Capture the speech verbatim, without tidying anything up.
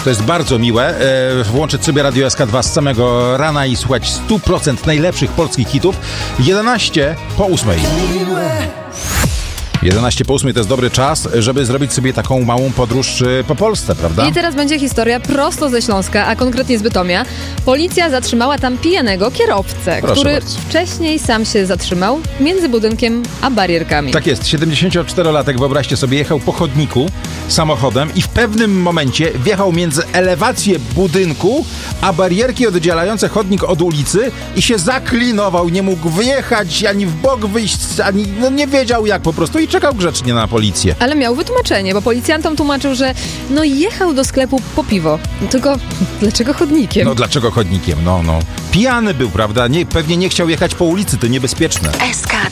To jest bardzo miłe. E, włączyć sobie Radio S K dwa z samego rana i słuchać sto procent najlepszych polskich hitów. jedenaście po ósmej. jedenaście po ósmej to jest dobry czas, żeby zrobić sobie taką małą podróż po Polsce, prawda? I teraz będzie historia prosto ze Śląska, a konkretnie z Bytomia. Policja zatrzymała tam pijanego kierowcę, Proszę który bardzo. wcześniej sam się zatrzymał między budynkiem a barierkami. Tak jest, siedemdziesięcioczterolatek, wyobraźcie sobie, jechał po chodniku samochodem i w pewnym momencie wjechał między elewację budynku, a barierki oddzielające chodnik od ulicy i się zaklinował, nie mógł wyjechać, ani w bok wyjść, ani no nie wiedział jak po prostu i czekał grzecznie na policję. Ale miał wytłumaczenie, bo policjantom tłumaczył, że no jechał do sklepu po piwo. Tylko dlaczego chodnikiem? No dlaczego chodnikiem? No, no. Pijany był, prawda? Nie, pewnie nie chciał jechać po ulicy, to niebezpieczne. S K